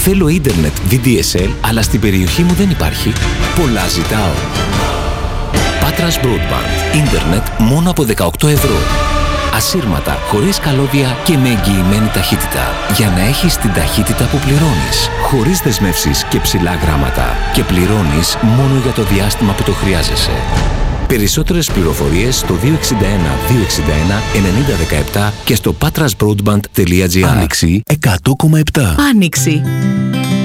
Θέλω ίντερνετ VDSL, αλλά στην περιοχή μου δεν υπάρχει. Πολλά ζητάω. Patras Broadband. Ίντερνετ μόνο από 18 ευρώ. Ασύρματα, χωρίς καλώδια και με εγγυημένη ταχύτητα. Για να έχεις την ταχύτητα που πληρώνεις. Χωρίς δεσμεύσεις και ψηλά γράμματα. Και πληρώνεις μόνο για το διάστημα που το χρειάζεσαι. Περισσότερες πληροφορίες στο 261 261 9017 και στο patrasbroadband.gr. Άνοιξη 100,7. Άνοιξη.